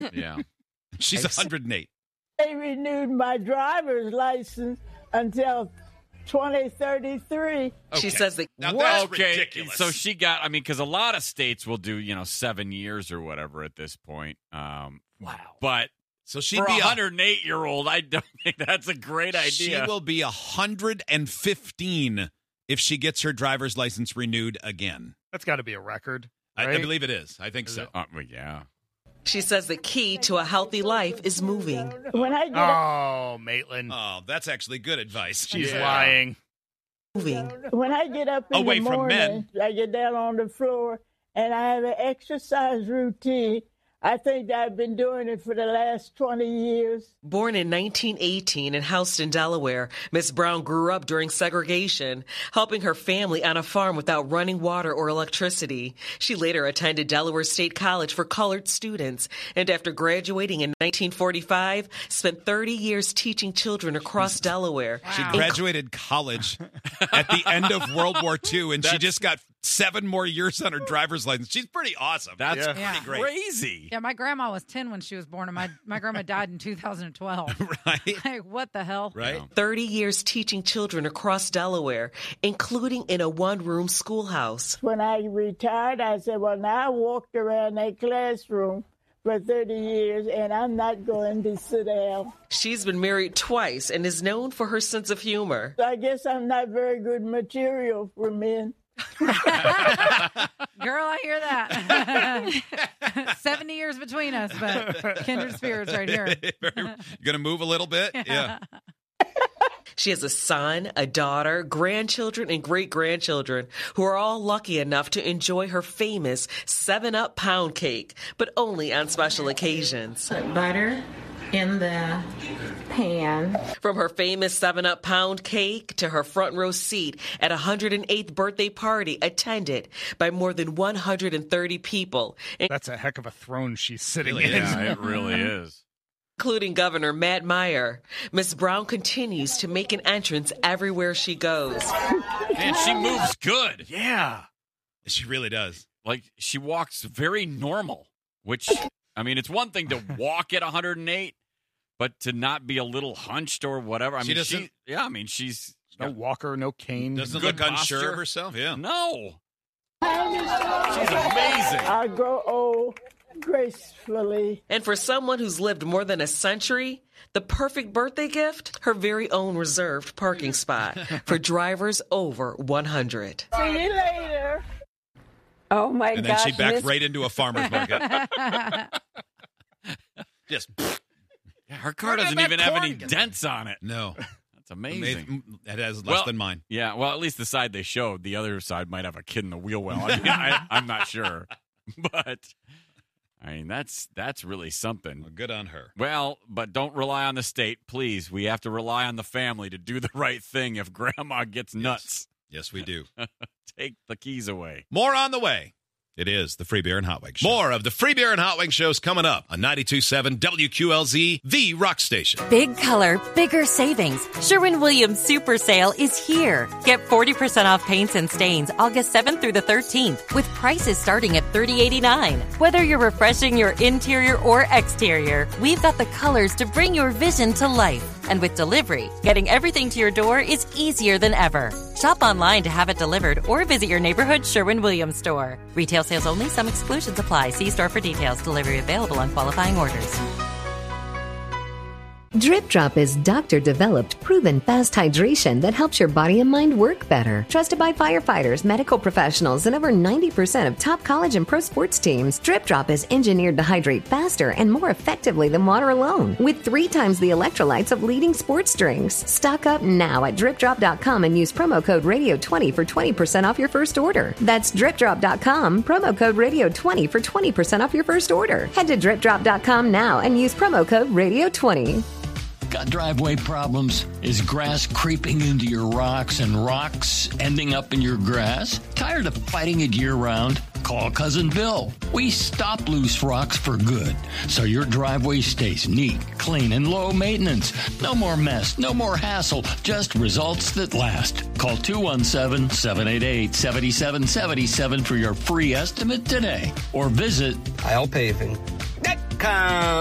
Yeah. She's 108. They renewed my driver's license until 2033. She says that. Now that's Okay, ridiculous. so she got, because a lot of states will do, 7 years or whatever at this point. Wow. But so she'd for be a 108-year-old, I don't think that's a great idea. She will be 115 if she gets her driver's license renewed again. That's got to be a record. I right? believe it is. I think so. Well, yeah. She says the key to a healthy life is moving. When I get Oh, Maitland. Oh, that's actually good advice. She's lying. Moving. when I get up in Away the from morning, men. I get down on the floor and I have an exercise routine. I think I've been doing it for the last 20 years. Born in 1918 in Houston, Delaware, Miss Brown grew up during segregation, helping her family on a farm without running water or electricity. She later attended Delaware State College for colored students, and after graduating in 1945, spent 30 years teaching children across Delaware. She graduated college at the end of World War II, and she just got 7 more years on her driver's license. She's pretty awesome. That's pretty great. crazy. Yeah, my grandma was 10 when she was born, and my grandma died in 2012. Right? Like, what the hell? Right? 30 years teaching children across Delaware, including in a one-room schoolhouse. When I retired, I said, well, now I walked around that classroom for 30 years, and I'm not going to sit down. She's been married twice and is known for her sense of humor. So I guess I'm not very good material for men. Girl, I hear that. 70 years between us, but kindred spirits right here. You're going to move a little bit? Yeah. She has a son, a daughter, grandchildren, and great-grandchildren who are all lucky enough to enjoy her famous 7-Up pound cake, but only on special occasions. Put butter in the pan. From her famous 7-Up pound cake to her front row seat at a 108th birthday party attended by more than 130 people. That's a heck of a throne she's sitting Really in. is. Yeah, it really is. Including Governor Matt Meyer. Miss Brown continues to make an entrance everywhere she goes. Man, she moves good. Yeah. She really does. Like, she walks very normal, which, it's one thing to walk at 108, but to not be a little hunched or whatever. She doesn't- she's No walker, no cane. Doesn't Good look unsure posture. of herself. Yeah. No. She's amazing. I grow old gracefully. And for someone who's lived more than a century, the perfect birthday gift? Her very own reserved parking spot for drivers over 100. See you later. Oh, my And gosh. then she backed Miss- right into a farmer's market. Just, Yeah, her car Where did doesn't that even have corn any get? dents on it. no. That's amazing. It has less than mine. Yeah, well, at least the side they showed. The other side might have a kid in the wheel well. I'm not sure. But, that's really something. Well, good on her. Well, but don't rely on the state, please. We have to rely on the family to do the right thing if Grandma gets nuts. Yes, we do. Take the keys away. More on the way. It is the Free Beer and Hot Wings Show. More of the Free Beer and Hot Wings shows coming up on 92.7 WQLZ, the rock station. Big color, bigger savings. Sherwin-Williams Super Sale is here. Get 40% off paints and stains August 7th through the 13th with prices starting at $30.89. Whether you're refreshing your interior or exterior, we've got the colors to bring your vision to life. And with delivery, getting everything to your door is easier than ever. Shop online to have it delivered or visit your neighborhood Sherwin-Williams store. Retail sales only. Some exclusions apply. See store for details. Delivery available on qualifying orders. Drip Drop is doctor-developed, proven fast hydration that helps your body and mind work better. Trusted by firefighters, medical professionals, and over 90% of top college and pro sports teams, Drip Drop is engineered to hydrate faster and more effectively than water alone, with 3 times the electrolytes of leading sports drinks. Stock up now at DripDrop.com and use promo code Radio20 for 20% off your first order. That's DripDrop.com, promo code Radio20 for 20% off your first order. Head to DripDrop.com now and use promo code Radio20. Got driveway problems? Is grass creeping into your rocks and rocks ending up in your grass? Tired of fighting it year-round? Call Cousin Bill. We stop loose rocks for good, so your driveway stays neat, clean, and low maintenance. No more mess, no more hassle, just results that last. Call 217-788-7777 for your free estimate today, or visit Isle Paving. Stamps.com.